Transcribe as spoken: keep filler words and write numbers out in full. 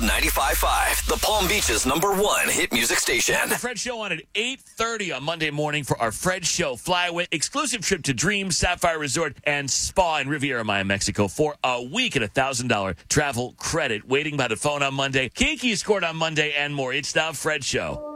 ninety-five point five, the Palm Beach's number one hit music station. The Fred Show on at eight thirty on Monday morning for our Fred Show Flyaway exclusive trip to Dream Sapphire Resort and Spa in Riviera Maya, Mexico for a week at a one thousand dollars travel credit. Waiting by the phone on Monday. Kiki scored on Monday and more. It's the Fred Show.